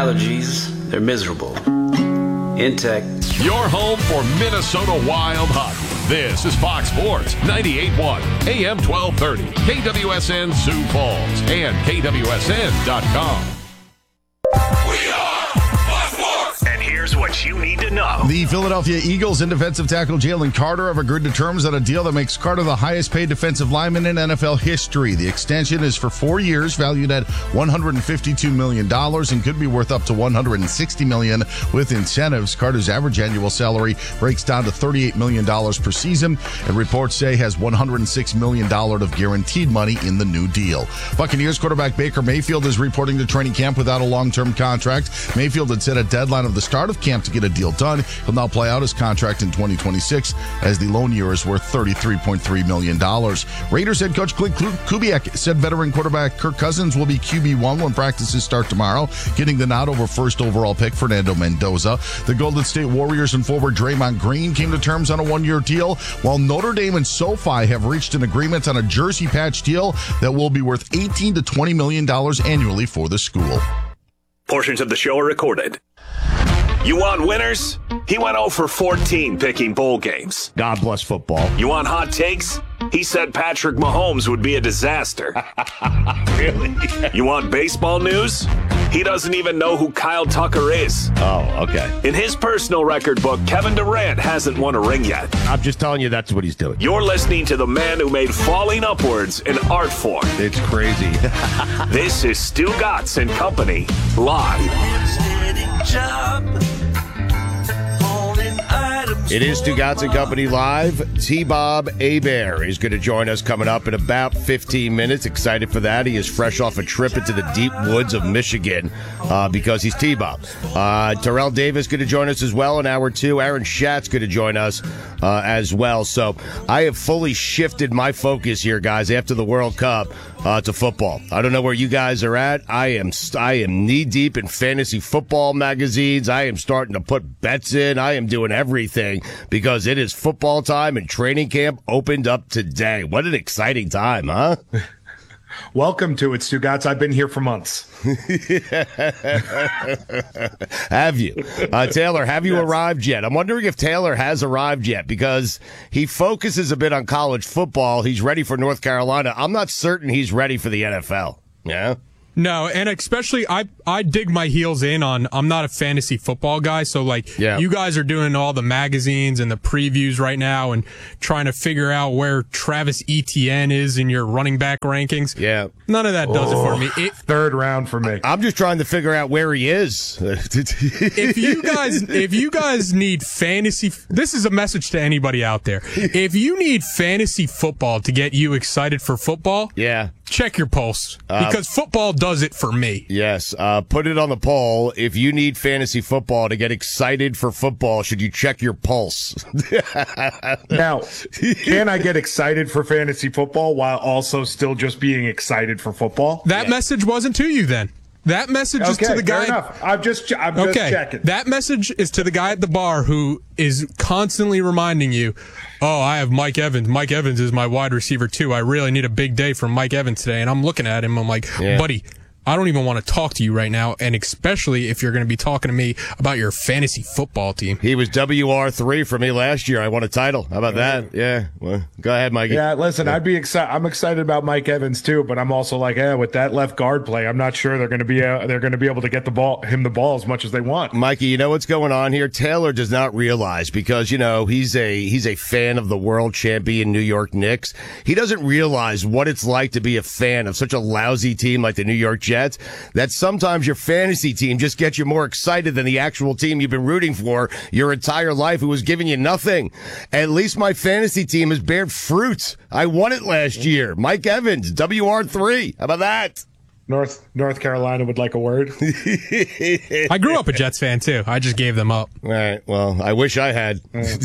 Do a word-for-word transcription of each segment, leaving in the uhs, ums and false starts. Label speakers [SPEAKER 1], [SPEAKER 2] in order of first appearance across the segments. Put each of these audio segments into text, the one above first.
[SPEAKER 1] allergies, they're miserable. Intech.
[SPEAKER 2] Your home for Minnesota Wild hockey. This is Fox Sports ninety-eight point one, A M twelve thirty, K W S N Sioux Falls, and K W S N dot com.
[SPEAKER 3] We are Fox Sports. And here's what you need to know.
[SPEAKER 4] The Philadelphia Eagles and defensive tackle Jalen Carter have agreed to terms on a deal that makes Carter the highest paid defensive lineman in N F L history. The extension is for four years, valued at one hundred fifty-two million dollars, and could be worth up to one hundred sixty million dollars with incentives. Carter's average annual salary breaks down to thirty-eight million dollars per season, and reports say has one hundred six million dollars of guaranteed money in the new deal. Buccaneers quarterback Baker Mayfield is reporting to training camp without a long-term contract. Mayfield had set a deadline of the start of camp to get a deal done. He'll now play out his contract in twenty twenty-six, as the loan year is worth thirty-three point three million dollars. Raiders head coach Klint Kubiak said veteran quarterback Kirk Cousins will be Q B one when practices start tomorrow, getting the nod over first overall pick Fernando Mendoza. The Golden State Warriors and forward Draymond Green came to terms on a one-year deal, while Notre Dame and SoFi have reached an agreement on a jersey patch deal that will be worth eighteen to twenty million dollars annually for the school.
[SPEAKER 3] Portions of the show are recorded. You want winners? He went oh for fourteen picking bowl games.
[SPEAKER 5] God bless football.
[SPEAKER 3] You want hot takes? He said Patrick Mahomes would be a disaster.
[SPEAKER 5] Really?
[SPEAKER 3] You want baseball news? He doesn't even know who Kyle Tucker is.
[SPEAKER 5] Oh, okay.
[SPEAKER 3] In his personal record book, Kevin Durant hasn't won a ring yet.
[SPEAKER 5] I'm just telling you that's what he's doing.
[SPEAKER 3] You're listening to the man who made falling upwards an art form.
[SPEAKER 5] It's crazy.
[SPEAKER 3] This is Stu Gatz and Company, live.
[SPEAKER 5] It is Stu Gatz and Company live. T-Bob Hebert is going to join us coming up in about fifteen minutes. Excited for that. He is fresh off a trip into the deep woods of Michigan uh, because he's T-Bob. Uh, Terrell Davis going to join us as well in hour two. Aaron Schatz going to join us uh, as well. So I have fully shifted my focus here, guys, after the World Cup uh, to football. I don't know where you guys are at. I am I am knee-deep in fantasy football magazines. I am starting to put bets in. I am doing everything because it is football time and training camp opened up today. What an exciting time, huh?
[SPEAKER 6] Welcome to it, Stu Gatz. I've been here for months.
[SPEAKER 5] Have you? Uh, Taylor, have you yes. arrived yet? I'm wondering if Taylor has arrived yet because he focuses a bit on college football. He's ready for North Carolina. I'm not certain he's ready for the N F L. Yeah?
[SPEAKER 7] No, and especially I I dig my heels in on I'm not a fantasy football guy, so like yeah. you guys are doing all the magazines and the previews right now and trying to figure out where Travis Etienne is in your running back rankings.
[SPEAKER 5] Yeah.
[SPEAKER 7] None of that does oh, it for me. It,
[SPEAKER 6] third round for me.
[SPEAKER 5] I'm just trying to figure out where he is.
[SPEAKER 7] if you guys if you guys need fantasy, this is a message to anybody out there. If you need fantasy football to get you excited for football,
[SPEAKER 5] yeah. check
[SPEAKER 7] your pulse because uh, football does it for me.
[SPEAKER 5] Yes. Uh, put it on the poll. If you need fantasy football to get excited for football, should you check your pulse?
[SPEAKER 6] Now, can I get excited for fantasy football while also still just being excited for football?
[SPEAKER 7] That yeah. message wasn't to you then. That message
[SPEAKER 6] okay,
[SPEAKER 7] is to the guy.
[SPEAKER 6] Fair enough. I'm just, I'm just
[SPEAKER 7] okay.
[SPEAKER 6] checking.
[SPEAKER 7] That message is to the guy at the bar who is constantly reminding you, oh, I have Mike Evans. Mike Evans is my wide receiver too. I really need a big day from Mike Evans today. And I'm looking at him. I'm like, yeah. buddy, I don't even want to talk to you right now, and especially if you're going to be talking to me about your fantasy football team.
[SPEAKER 5] He was W R three for me last year. I won a title. How about that? Yeah. Well, go ahead, Mikey.
[SPEAKER 6] Yeah, listen, yeah. I'd be excited. I'm excited about Mike Evans too, but I'm also like, yeah, with that left guard play, I'm not sure they're going to be uh, they're going to be able to get the ball him the ball as much as they want.
[SPEAKER 5] Mikey, you know what's going on here? Taylor does not realize because you know he's a he's a fan of the world champion New York Knicks. He doesn't realize what it's like to be a fan of such a lousy team like the New York Jets. That's sometimes your fantasy team just gets you more excited than the actual team you've been rooting for your entire life who was giving you nothing. At least my fantasy team has bared fruit. I won it last year. Mike Evans, W R three. How about that?
[SPEAKER 6] North North Carolina would like a word.
[SPEAKER 7] I grew up a Jets fan, too. I just gave them up.
[SPEAKER 5] All right. Well, I wish I had.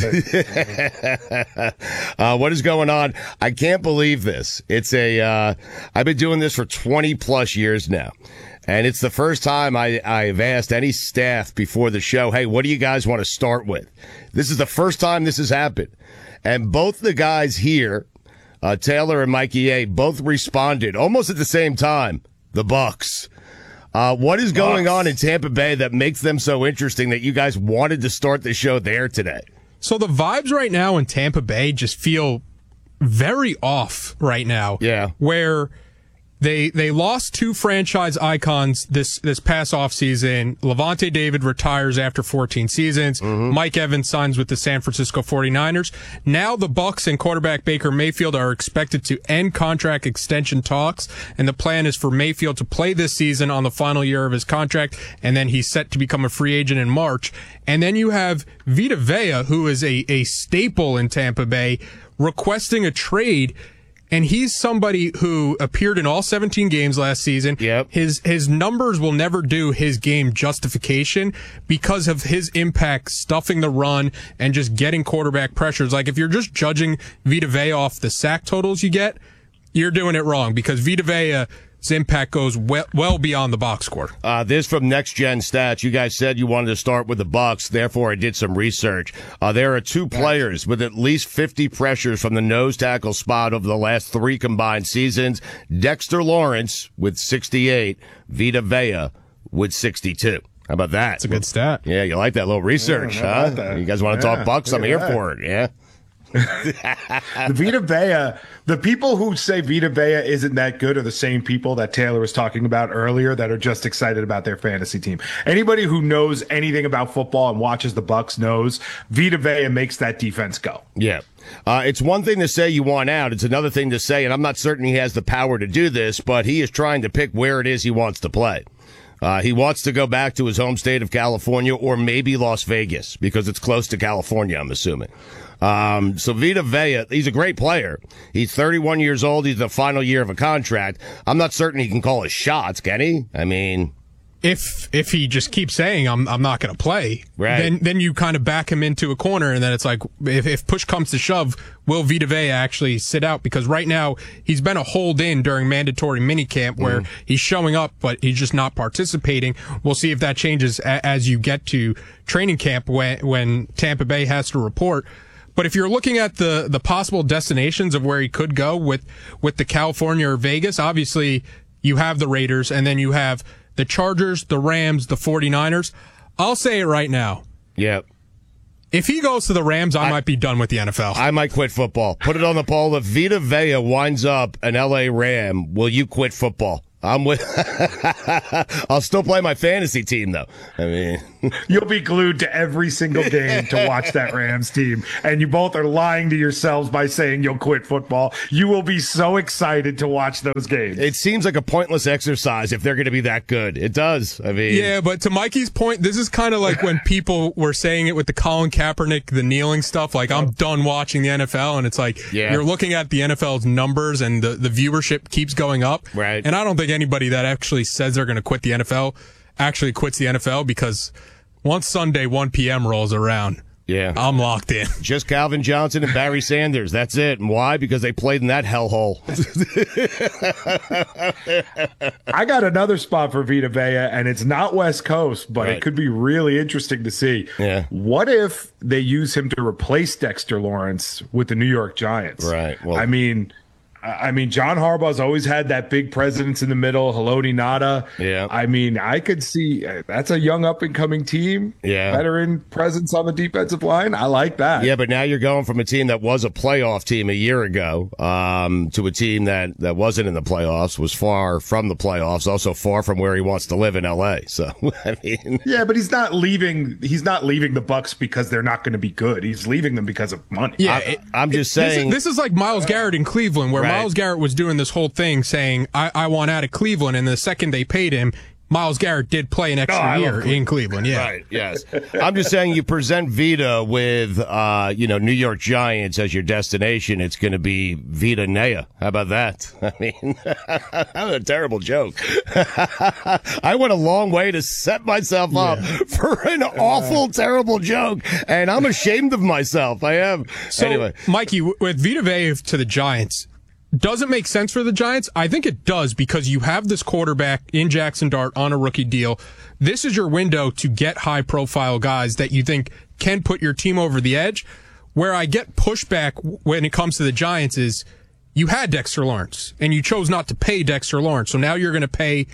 [SPEAKER 5] uh, what is going on? I can't believe this. It's a, uh, I've been doing this for twenty plus years now. And it's the first time I, I've asked any staff before the show, hey, what do you guys want to start with? This is the first time this has happened. And both the guys here, uh, Taylor and Mikey A, both responded almost at the same time. The Bucks. Uh, what is going on in Tampa Bay that makes them so interesting that you guys wanted to start the show there today?
[SPEAKER 7] So the vibes right now in Tampa Bay just feel very off right now.
[SPEAKER 5] Yeah.
[SPEAKER 7] Where they they lost two franchise icons this this past offseason. Levante David retires after fourteen seasons. Mm-hmm. Mike Evans signs with the San Francisco forty-niners. Now the Bucs and quarterback Baker Mayfield are expected to end contract extension talks, and the plan is for Mayfield to play this season on the final year of his contract, and then he's set to become a free agent in March. And then you have Vita Vea, who is a, a staple in Tampa Bay, requesting a trade. And he's somebody who appeared in all seventeen games last season.
[SPEAKER 5] Yep.
[SPEAKER 7] His his numbers will never do his game justification because of his impact stuffing the run and just getting quarterback pressures. Like, if you're just judging Vita Vea off the sack totals you get, you're doing it wrong, because Vita Vea's impact goes well, well beyond the box score.
[SPEAKER 5] Uh, this from Next Gen Stats. You guys said you wanted to start with the Bucs, therefore I did some research. Uh, there are two players with at least fifty pressures from the nose tackle spot over the last three combined seasons. Dexter Lawrence with sixty-eight, Vita Vea with sixty-two. How about that?
[SPEAKER 7] That's a good stat.
[SPEAKER 5] Yeah, you like that little research,
[SPEAKER 6] yeah,
[SPEAKER 5] huh? You guys want to
[SPEAKER 6] yeah,
[SPEAKER 5] talk Bucs? I'm here that. for it, yeah?
[SPEAKER 6] The Vita Vea, the people who say Vita Vea isn't that good are the same people that Taylor was talking about earlier that are just excited about their fantasy team. Anybody who knows anything about football and watches the Bucs knows Vita Vea makes that defense go.
[SPEAKER 5] Yeah. Uh, it's one thing to say you want out. It's another thing to say, and I'm not certain he has the power to do this, but he is trying to pick where it is he wants to play. Uh, he wants to go back to his home state of California, or maybe Las Vegas, because it's close to California, I'm assuming. Um, so Vita Vea, he's a great player. He's thirty-one years old. He's in the final year of a contract. I'm not certain he can call his shots, can he? I mean,
[SPEAKER 7] if if he just keeps saying I'm I'm not going to play,
[SPEAKER 5] right,
[SPEAKER 7] then then you kind of back him into a corner, and then it's like, if if push comes to shove, will Vita Vea actually sit out? Because right now he's been a hold in during mandatory minicamp where mm. he's showing up but he's just not participating. We'll see if that changes a, as you get to training camp when when Tampa Bay has to report. But if you're looking at the, the possible destinations of where he could go with, with the California or Vegas, obviously you have the Raiders, and then you have the Chargers, the Rams, the forty-niners. I'll say it right now.
[SPEAKER 5] Yep.
[SPEAKER 7] If he goes to the Rams, I, I might be done with the N F L.
[SPEAKER 5] I might quit football. Put it on the poll. If Vita Vea winds up an L A Ram, will you quit football? I'm with. I'll still play my fantasy team, though. I mean,
[SPEAKER 6] you'll be glued to every single game to watch that Rams team, and you both are lying to yourselves by saying you'll quit football. You will be so excited to watch those games.
[SPEAKER 5] It seems like a pointless exercise if they're going to be that good. It does. I mean,
[SPEAKER 7] yeah, but to Mikey's point, this is kind of like when people were saying it with the Colin Kaepernick, the kneeling stuff. Like, I'm done watching the N F L, and it's like
[SPEAKER 5] yeah.
[SPEAKER 7] you're looking at the N F L's numbers, and the the viewership keeps going up.
[SPEAKER 5] Right.
[SPEAKER 7] And I don't think anybody that actually says they're going to quit the N F L actually quits the N F L, because once Sunday one p.m. rolls around,
[SPEAKER 5] yeah,
[SPEAKER 7] I'm locked in.
[SPEAKER 5] Just Calvin Johnson and Barry Sanders. That's it. And why? Because they played in that hellhole.
[SPEAKER 6] I got another spot for Vita Vea, and it's not West Coast, but
[SPEAKER 5] right.
[SPEAKER 6] it could be really interesting to see.
[SPEAKER 5] Yeah.
[SPEAKER 6] What if they use him to replace Dexter Lawrence with the New York Giants?
[SPEAKER 5] Right. Well,
[SPEAKER 6] I mean... I mean, John Harbaugh's always had that big presence in the middle. Haloti Ngata.
[SPEAKER 5] Yeah.
[SPEAKER 6] I mean, I could see uh, that's a young up and coming team.
[SPEAKER 5] Yeah.
[SPEAKER 6] Veteran presence on the defensive line. I like that.
[SPEAKER 5] Yeah, but now you're going from a team that was a playoff team a year ago um, to a team that, that wasn't in the playoffs, was far from the playoffs, also far from where he wants to live in L A. So, I mean.
[SPEAKER 6] Yeah, but he's not leaving. He's not leaving the Bucs because they're not going to be good. He's leaving them because of money.
[SPEAKER 7] Yeah.
[SPEAKER 5] I,
[SPEAKER 7] it,
[SPEAKER 5] I'm just
[SPEAKER 7] this
[SPEAKER 5] saying.
[SPEAKER 7] Is, this is like Myles Garrett in Cleveland, where
[SPEAKER 5] Right.
[SPEAKER 7] Myles Garrett was doing this whole thing saying, I, I want out of Cleveland. And the second they paid him, Myles Garrett did play an extra
[SPEAKER 6] oh,
[SPEAKER 7] year
[SPEAKER 6] Cleveland.
[SPEAKER 7] in Cleveland. Yeah.
[SPEAKER 5] Right. Yes. I'm just saying, you present Vita with, uh, you know, New York Giants as your destination. It's going to be Vita Nea. How about that? I mean, that was a terrible joke. I went a long way to set myself up yeah. for an awful, terrible joke, and I'm ashamed of myself. I am.
[SPEAKER 7] So,
[SPEAKER 5] anyway,
[SPEAKER 7] Mikey, with Vita Vea to the Giants, does it make sense for the Giants? I think it does, because you have this quarterback in Jackson Dart on a rookie deal. This is your window to get high-profile guys that you think can put your team over the edge. Where I get pushback when it comes to the Giants is you had Dexter Lawrence, and you chose not to pay Dexter Lawrence. So now you're going to pay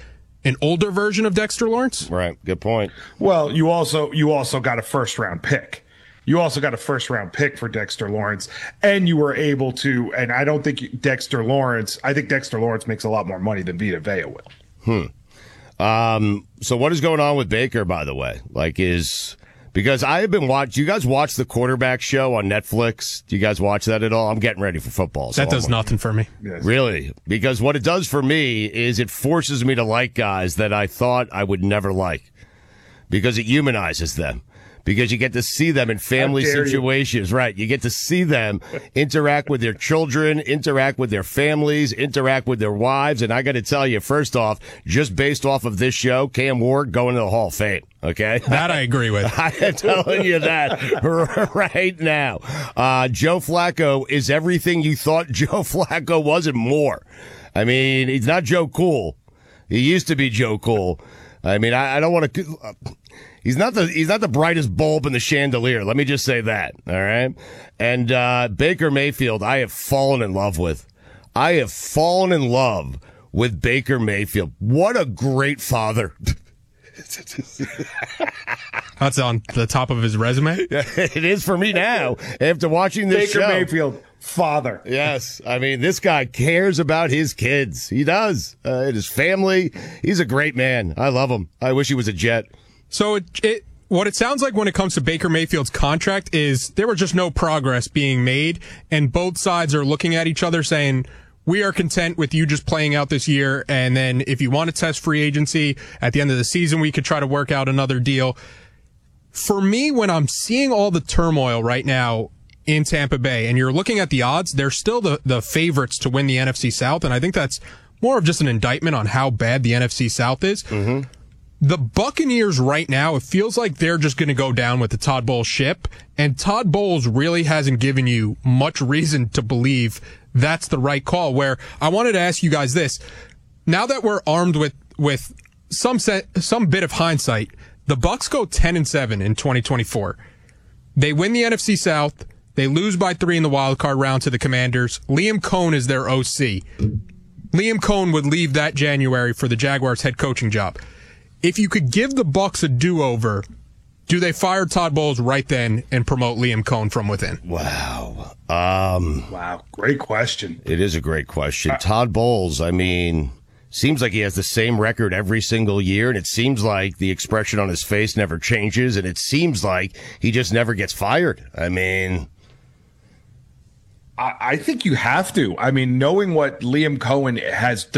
[SPEAKER 7] an older version of Dexter Lawrence.
[SPEAKER 5] Right. Good point.
[SPEAKER 6] Well, you also you also got a first round pick. You also got a first round pick for Dexter Lawrence, and you were able to. And I don't think Dexter Lawrence. I think Dexter Lawrence makes a lot more money than Vita Vea will.
[SPEAKER 5] Hmm. Um. So what is going on with Baker? By the way, like is. Because I have been watching, you guys watch the Quarterback Show on Netflix? Do you guys watch that at all? I'm getting ready for football. So
[SPEAKER 7] that does
[SPEAKER 5] I'm,
[SPEAKER 7] nothing for me.
[SPEAKER 6] Yes.
[SPEAKER 5] Really? Because what it does for me is it forces me to like guys that I thought I would never like. Because it humanizes them. Because you get to see them in family situations, you. Right? You get to see them interact with their children, interact with their families, interact with their wives. And I got to tell you, first off, just based off of this show, Cam Ward going to the Hall of Fame. Okay?
[SPEAKER 7] That I agree with.
[SPEAKER 5] I am telling you that right now. Uh, Joe Flacco is everything you thought Joe Flacco was and more. I mean, he's not Joe Cool. He used to be Joe Cool. I mean, I, I don't want to... Uh, He's not the he's not the brightest bulb in the chandelier. Let me just say that. All right. And uh, Baker Mayfield, I have fallen in love with. I have fallen in love with Baker Mayfield. What a great father.
[SPEAKER 7] That's on the top of his resume.
[SPEAKER 5] It is for me now after watching this
[SPEAKER 6] Baker
[SPEAKER 5] show.
[SPEAKER 6] Mayfield, father.
[SPEAKER 5] Yes. I mean, this guy cares about his kids. He does. Uh, and his family. He's a great man. I love him. I wish he was a Jet.
[SPEAKER 7] So it, it what it sounds like when it comes to Baker Mayfield's contract is there were just no progress being made, and both sides are looking at each other saying, we are content with you just playing out this year, and then if you want to test free agency at the end of the season, we could try to work out another deal. For me, when I'm seeing all the turmoil right now in Tampa Bay, and you're looking at the odds, they're still the, the favorites to win the N F C South, and I think that's more of just an indictment on how bad the N F C South is. Mm-hmm. The Buccaneers right now, it feels like they're just going to go down with the Todd Bowles ship, and Todd Bowles really hasn't given you much reason to believe that's the right call. Where I wanted to ask you guys this. Now that we're armed with, with some set, some bit of hindsight, the Bucs go ten and seven in twenty twenty-four. They win the N F C South. They lose by three in the wild card round to the Commanders. Liam Cohn is their O C. Liam Cohn would leave that January for the Jaguars head coaching job. If you could give the Bucs a do-over, do they fire Todd Bowles right then and promote Liam Cohn from within?
[SPEAKER 5] Wow. Um,
[SPEAKER 6] wow. Great question.
[SPEAKER 5] It is a great question. Uh, Todd Bowles, I mean, seems like he has the same record every single year, and it seems like the expression on his face never changes, and it seems like he just never gets fired. I mean...
[SPEAKER 6] I, I think you have to. I mean, knowing what Liam Cohen has done.